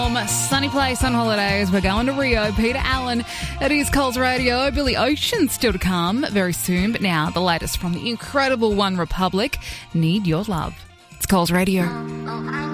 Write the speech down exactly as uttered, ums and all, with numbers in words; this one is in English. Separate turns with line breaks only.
Sunny place on holidays. We're going to Rio. Peter Allen. It is Coles Radio. Billy Ocean still to come very soon. But now the latest from the incredible One Republic. Need Your Love. It's Coles Radio.